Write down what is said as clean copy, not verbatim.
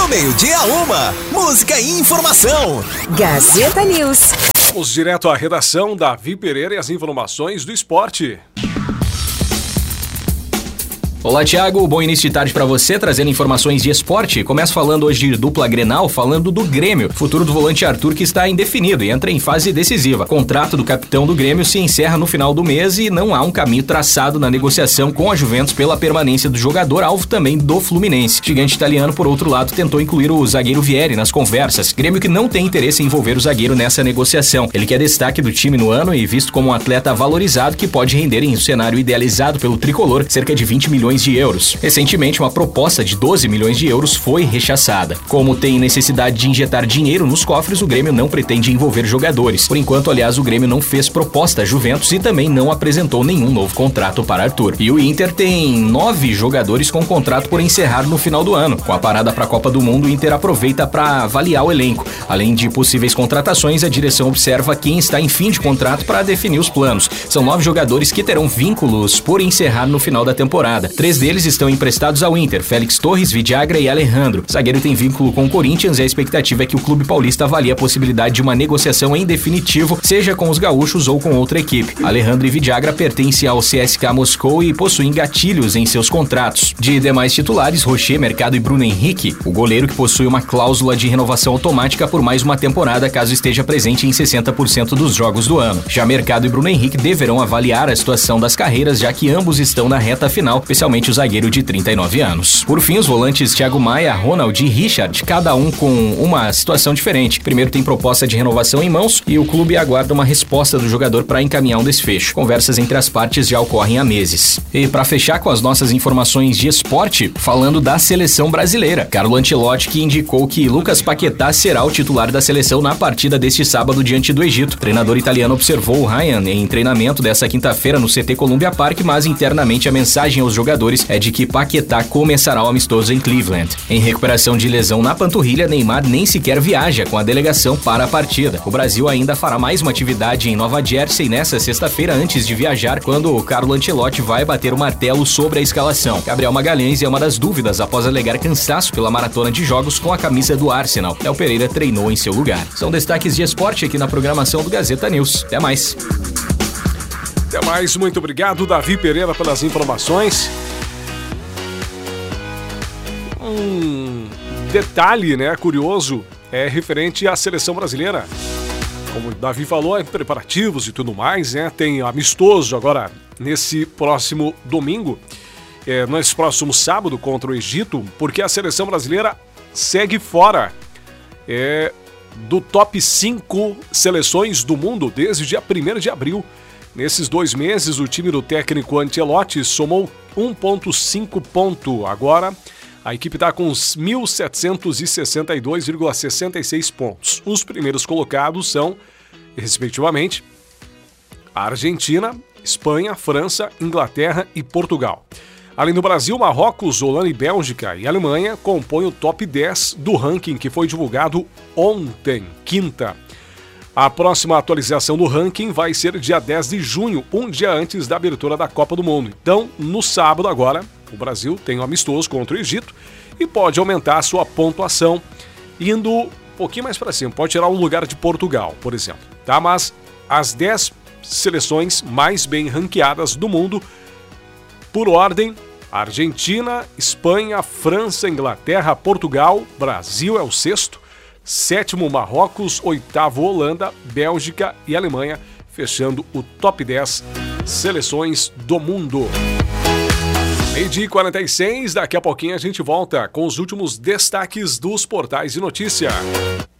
Do meio-dia a 1, música e informação. Gazeta News. Vamos direto à redação, Davi Pereira e as informações do esporte. Olá, Thiago. Bom início de tarde para você, trazendo informações de esporte. Começo falando hoje de dupla Grenal, falando do Grêmio. O futuro do volante Arthur, que está indefinido e entra em fase decisiva. O contrato do capitão do Grêmio se encerra no final do mês e não há um caminho traçado na negociação com a Juventus pela permanência do jogador, alvo também do Fluminense. O gigante italiano, por outro lado, tentou incluir o zagueiro Vieri nas conversas. Grêmio que não tem interesse em envolver o zagueiro nessa negociação. Ele que é destaque do time no ano e visto como um atleta valorizado que pode render em um cenário idealizado pelo tricolor cerca de 20 milhões de euros. Recentemente, uma proposta de 12 milhões de euros foi rechaçada. Como tem necessidade de injetar dinheiro nos cofres, o Grêmio não pretende envolver jogadores. Por enquanto, aliás, o Grêmio não fez proposta à Juventus e também não apresentou nenhum novo contrato para Arthur. E o Inter tem 9 jogadores com contrato por encerrar no final do ano. Com a parada para a Copa do Mundo, o Inter aproveita para avaliar o elenco. Além de possíveis contratações, a direção observa quem está em fim de contrato para definir os planos. São 9 jogadores que terão vínculos por encerrar no final da temporada. 3 deles estão emprestados ao Inter: Félix Torres, Vidagra e Alejandro. O zagueiro tem vínculo com o Corinthians e a expectativa é que o clube paulista avalie a possibilidade de uma negociação em definitivo, seja com os gaúchos ou com outra equipe. Alejandro e Vidagra pertencem ao CSKA Moscou e possuem gatilhos em seus contratos. De demais titulares, Rocher, Mercado e Bruno Henrique, o goleiro que possui uma cláusula de renovação automática por mais uma temporada caso esteja presente em 60% dos jogos do ano. Já Mercado e Bruno Henrique deverão avaliar a situação das carreiras, já que ambos estão na reta final, especialmente o zagueiro de 39 anos. Por fim, os volantes Thiago Maia, Ronald e Richard, cada um com uma situação diferente. Primeiro tem proposta de renovação em mãos e o clube aguarda uma resposta do jogador para encaminhar um desfecho. Conversas entre as partes já ocorrem há meses. E para fechar com as nossas informações de esporte, falando da seleção brasileira, Carlo Ancelotti que indicou que Lucas Paquetá será o titular da seleção na partida deste sábado diante do Egito. O treinador italiano observou o Ryan em treinamento dessa quinta-feira no CT Columbia Park, mas internamente a mensagem aos jogadores é de que Paquetá começará o amistoso em Cleveland. Em recuperação de lesão na panturrilha, Neymar nem sequer viaja com a delegação para a partida. O Brasil ainda fará mais uma atividade em Nova Jersey nesta sexta-feira antes de viajar, quando o Carlo Ancelotti vai bater o martelo sobre a escalação. Gabriel Magalhães é uma das dúvidas após alegar cansaço pela maratona de jogos com a camisa do Arsenal. Léo Pereira treinou em seu lugar. São destaques de esporte aqui na programação do Gazeta News. Até mais. Até mais, muito obrigado, Davi Pereira, pelas informações. Detalhe, curioso, é referente à seleção brasileira. Como o Davi falou, preparativos e tudo mais, tem amistoso agora nesse próximo domingo, nesse próximo sábado contra o Egito, porque a seleção brasileira segue fora do top 5 seleções do mundo desde o dia 1º de abril. Nesses 2 meses, o time do técnico Ancelotti somou 1,5 ponto. Agora, a equipe está com 1.762,66 pontos. Os primeiros colocados são, respectivamente, a Argentina, Espanha, França, Inglaterra e Portugal. Além do Brasil, Marrocos, Holanda e Bélgica e Alemanha compõem o top 10 do ranking que foi divulgado ontem, quinta. A próxima atualização do ranking vai ser dia 10 de junho, um dia antes da abertura da Copa do Mundo. Então, no sábado agora, o Brasil tem um amistoso contra o Egito e pode aumentar a sua pontuação indo um pouquinho mais para cima. Pode tirar um lugar de Portugal, por exemplo. Mas as 10 seleções mais bem ranqueadas do mundo, por ordem, Argentina, Espanha, França, Inglaterra, Portugal, Brasil é o 6º, 7º Marrocos, 8º Holanda, Bélgica e Alemanha, fechando o top 10 seleções do mundo. 12h46, daqui a pouquinho a gente volta com os últimos destaques dos portais de notícia.